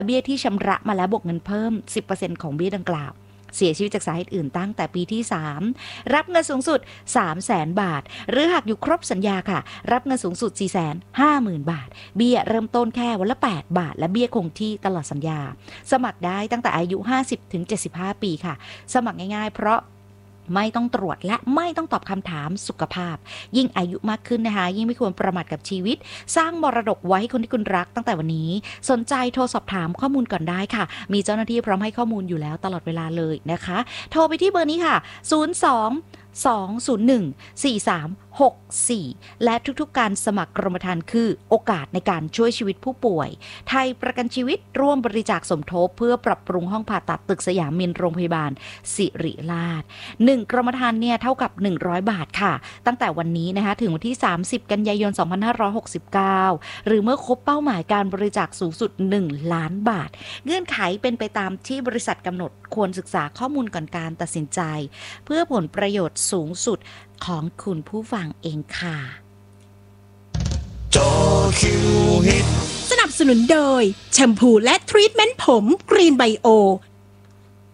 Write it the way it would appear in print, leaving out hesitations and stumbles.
เบี้ยที่ชำระมาแล้วบวกเงินเพิ่ม 10% ของเบี้ยดังกล่าวเสียชีวิตจากสาเหตุอื่นตั้งแต่ปีที่3รับเงินสูงสุด 300,000 บาทหรือหากอยู่ครบสัญญาค่ะรับเงินสูงสุด 450,000 บาทเบี้ยเริ่มต้นแค่วันละ8 บาทและเบี้ยคงที่ตลอดสัญญาสมัครได้ตั้งแต่อายุ 50-75 ปีค่ะสมัครง่ายๆเพราะไม่ต้องตรวจและไม่ต้องตอบคำถามสุขภาพยิ่งอายุมากขึ้นนะคะยิ่งไม่ควรประมาทกับชีวิตสร้างมรดกไว้ให้คนที่คุณรักตั้งแต่วันนี้สนใจโทรสอบถามข้อมูลก่อนได้ค่ะมีเจ้าหน้าที่พร้อมให้ข้อมูลอยู่แล้วตลอดเวลาเลยนะคะโทรไปที่เบอร์นี้ค่ะ02-201-4364และทุกๆการสมัครกรมธรรม์คือโอกาสในการช่วยชีวิตผู้ป่วยไทยประกันชีวิตร่วมบริจาคสมทบเพื่อปรับปรุงห้องผ่าตัดตึกสยามมินโรงพยาบาลศิริราช1กรมธรรม์เนี่ยเท่ากับ100 บาทค่ะตั้งแต่วันนี้นะคะถึงวันที่30กันยายน2569หรือเมื่อครบเป้าหมายการบริจาคสูงสุด1ล้านบาทเงื่อนไขเป็นไปตามที่บริษัทกำหนดควรศึกษาข้อมูลก่อนการตัดสินใจเพื่อผลประโยชน์สูงสุดของคุณผู้ฟังเองค่ะจอคิวฮิตสนับสนุนโดยแชมพูและทรีทเมนต์ผมกรีนไบโอ